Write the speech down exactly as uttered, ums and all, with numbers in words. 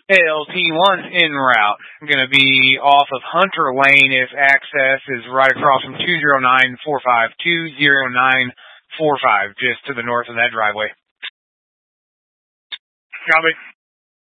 L T one en route. I'm going to be off of Hunter Lane if access is right across from two zero nine four five. two zero nine four five, just to the north of that driveway. Copy.